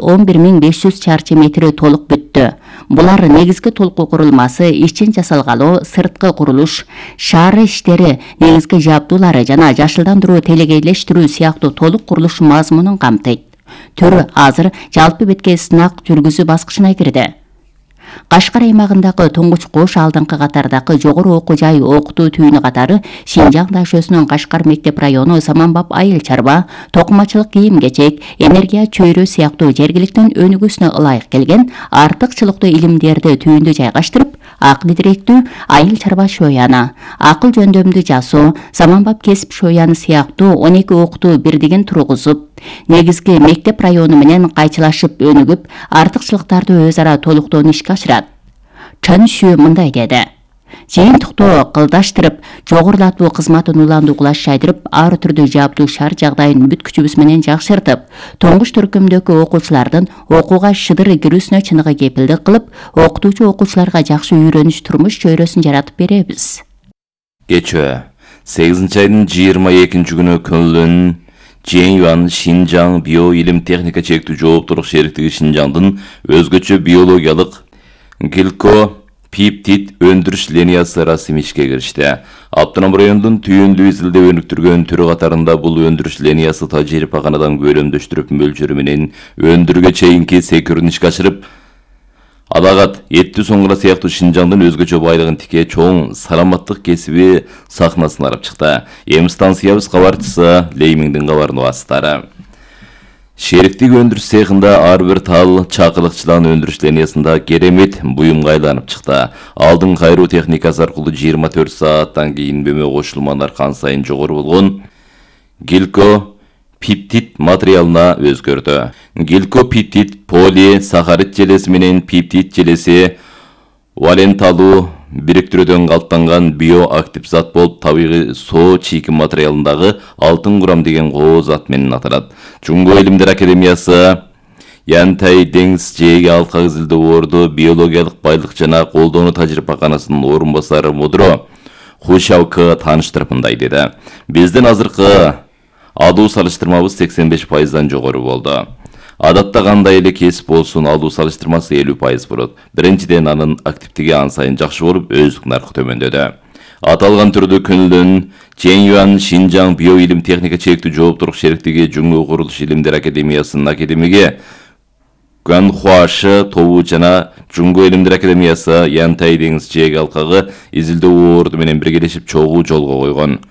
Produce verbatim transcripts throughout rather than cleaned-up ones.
он бир миң беш жүз чарчы метри толук бүттү. Булар негизги толку курулмасы, ичин жасалгалоо, сырткы курулуш, шаары иштери, негизги жабдуулары жана жашылдандыруу, телегейлештирүү сыяктуу толук курулуш мазмунун камтыйт. Төр азыр жалпы бетке сынак жүргүзүү баскычына кирди. Кашкар аймагындагы Туңгуч Кош алдыңкы катардагы жогору окуу жай окутуу түйүнү катары Шинжаң дашөсүнүн Кашкар мектеп району, Саманбап айыл чарба, токумачылык кийим-кечек, энергия чөйрө сыяктуу жергиликтин өнүгүүсүнө ылайык келген артыкчылыктуу илимдерди түйүндө жайгаштырып, акыл идиректүү айыл чарба шояны, акыл жөндөмдү жасоо, Саманбап кесип шояны сыяктуу он эки окутуу бирдигин тургузуп, негизги мектеп району менен кайчылашып өнүгүп, артыкчылыктарды өз ара толуктоон ишке ашырат. Чан Шү мындай деди. Жыйынтыктоо кылдаштырып, жогорулатуу кызматын уландуулаш жайдырып, ар түрдүү жабдуу шаар жагдайын бүт күчүбүз менен жакшыртып, тоңгуч төркүмдөгү окуучулардын окууга шыдыр кирүүсүнө чыныгы кепилдик кылып, окутуучу окуучуларга жакшы үйрөнүш турмуш чөйрөсүн жаратып беребиз. Кечөө сегизинчи айдын жыйырма экинчи күнү Көнлөн Жэйюан Шинжаң био илим техника чектүү жооптуулук шериктиги Шинжаңдын өзгөчө биологиялык Гилко пептид өндүрүш линиясы расмий ишке киришти. Автоном райондун түйүндүү изилдөө өнүктүргөн түрү катарында бул өндүрүш линиясы тажрыйбаканадан көлөмдөштүрүп мөлчөрү менен өндүрүүгө чейинки секирүүнү ишке ашырып, алагат эттүү соңгура сыяктуу Шинжаңдын өзгөчө байлыгын тике чоң саламаттык кесиби сахнасына алып чыкты. Эми станциябыз кабарчысы Леймиңдин кабарын угасыздары. Шериктик өндүрүш цехинда ар бир тал чакылыкчылан өндүрүш линиясында керемет буюмга айланып чыкты. Алдын кайруу техникасы аркылуу жыйырма төрт сааттан кийин бөмө кошулмалар кан сайын жогору болгон Гилко пептид материалына өзгөрдү. Гилко пептид поли сахарид желеси менен пептид желеси валенталуу бириктирүүдөн калыптанган биоактив зат болуп, табигый соо чийки материалындагы алтын курам деген коо зат менен аталат. Жуңго илимдер академиясы Янтай деңиз жээги алка изилдөө орду биологиялык байлык жана колдонуу тажрыйбаканасынын орун басары мудро Хушаука тааныштырып мындай деди. Биздин азыркы алуу салыштырмабыз сексен беш пайыздан жогору болду. Адатта кандай эле кесип болсун, алуу салыштырмасы элүү пайыз болот. Биринчиден анын активдиги ан сайын жакшы болуп, өздүк наркы төмөндөдү. Аталган түрдө Көнлөн Жэйюан Шинжаң био илим техника чектүү жооптуулук шериктиги Жуңгу курулуш илимдер академиясынын академиги Гуанхуашы тобу жана Жуңгу илимдер академиясы Янтай деңиз жээги алкагы изилдөө орду менен биргелешип чогуу жолго койгон.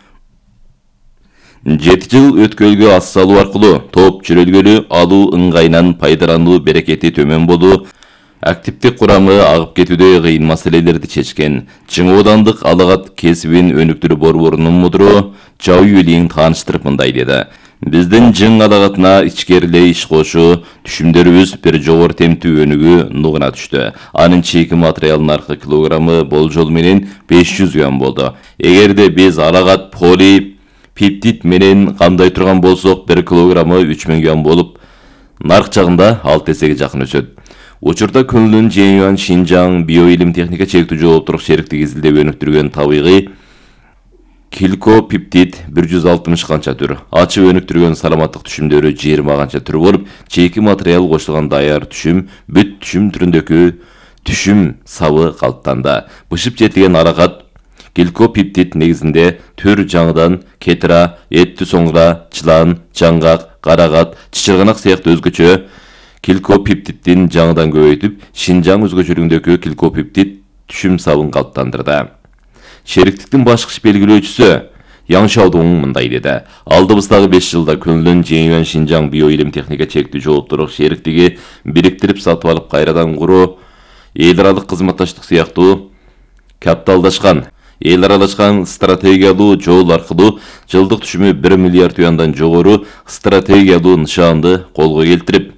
жети жыл өткөлгө ас салуу аркылуу топ жүрөлгөлү алуу ыңгайынан пайдалануу берекети төмөн болуу, активдик курамы агып кетүүдө кыйын маселелерди чечкен. Чыңы оодандык алагат кесибин өнүктүрүү борборунун мудро Жау Юлиң тааныштырып мындай деди. Биздин жың алагатына ичкерилей иш кошуу, түшүмдөрүбүз бир жогору темптүү өнүгүү нугуна түштү. Анын чийки материалынын наркы килограммы болжол менен беш жүз грамм болду. Эгерде биз алагат поли пептид менен камдай турган болсок, бир килограммы үч миң грамм болуп, нарк жагында алты эсеге жакын өсөт. Учурда Көнлөн Жэйюан Шинжаң био илим техника чектүү жооптуулук шериктиги изилдеп өнүктүргөн табигый Гилко пептид бир жүз алтымыш канча түр, ачып өнүктүргөн саламаттык түшүмдөрү жыйырма канча түр болуп, чийки материал кошулган даяр түшүм, бүт түшүм түрүндөгү түшүм сабы калыптанды. Бышып жетиген алагат Гилко пептид негизинде төр жаңыдан кетира, эттүү соңура, чылан, жаңгак, карагат, чычырганак сыяктуу өзгөчө Гилко пептиддин жаңыдан көбөйтүп, Шинжаң өзгөчөлүгүндөгү Гилко пептид түшүм сабын калыптандырды. Шериктиктин башкы белгилөөчүсү Яң Шаодуң мындай деди. Алдыбыздагы беш жылда Көнлөн Жэйюан Шинжаң био илим техника чектүү жооптуулук шериктиги бириктирип сатып алып кайрадан куруу, эл аралык кызматташтык сыяктуу капиталдашкан эл аралашкан стратегиялуу жол аркылуу жылдык түшүмү бир миллиард юандан жогору стратегиялуу нышанды колго келтирип,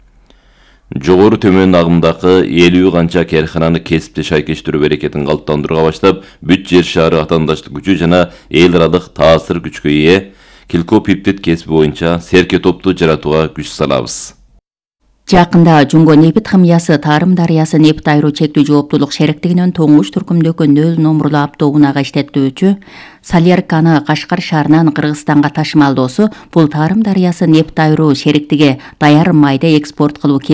жогору төмөн агымдагы элүү канча каркананы кесипте шайкештирүү берекетин калыптандырууга баштап, бүт жер шаары атаандаштык күчү жана эл аралык таасир күчкө ээ Гилко пептид кесиби боюнча серке топту жаратууга күч салабыз. Жакында Жуңго нефт химиясы Тарым дарыясы нефт айруу чектүү жооптуулук шериктигинин Тоңгуч түркүмдөгү нөл номурлуу автоунаага иштетүүчү Салерканы Кашкар шаарынан Кыргызстанга ташымалдоосу бул Тарым дарыясы нефт айруу шериктиги даяр майды экспорт кылуу